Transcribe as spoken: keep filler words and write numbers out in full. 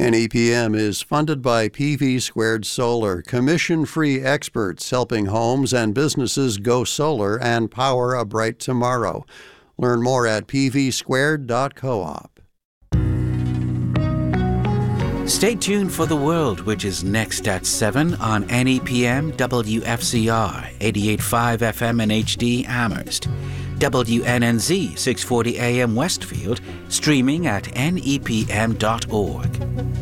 N E P M is funded by P V Squared Solar, commission-free experts helping homes and businesses go solar and power a bright tomorrow. Learn more at p v squared dot coop. Stay tuned for The World, which is next at seven on N E P M W F C R eighty-eight point five F M and H D Amherst, W N N Z six forty A M Westfield, streaming at N E P M dot org.